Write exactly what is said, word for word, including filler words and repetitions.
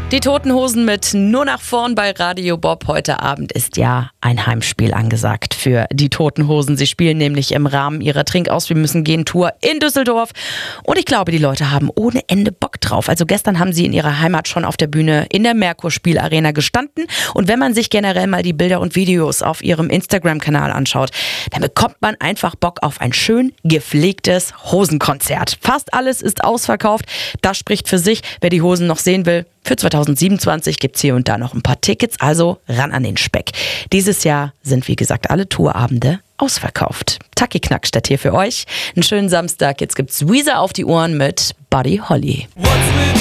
Die Toten Hosen mit Nur nach vorn bei Radio Bob. Heute Abend ist ja ein Heimspiel angesagt für die Toten Hosen. Sie spielen nämlich im Rahmen ihrer Trinkaus Wir müssen gehen Tour in Düsseldorf. Und ich glaube, die Leute haben ohne Ende Bock drauf. Also gestern haben sie in ihrer Heimat schon auf der Bühne in der Merkur Spielarena gestanden. Und wenn man sich generell mal die Bilder und Videos auf ihrem Instagram-Kanal anschaut, dann bekommt man einfach Bock auf ein schön gepflegtes Hosenkonzert. Fast alles ist ausverkauft. Das spricht für sich. Wer die Hosen noch sehen will, für zweitausendsiebenundzwanzig gibt es hier und da noch ein paar Tickets, also ran an den Speck. Dieses Jahr sind, wie gesagt, alle Tourabende ausverkauft. Taki Knackstadt hier für euch. Einen schönen Samstag. Jetzt gibt's Weezer auf die Ohren mit Buddy Holly.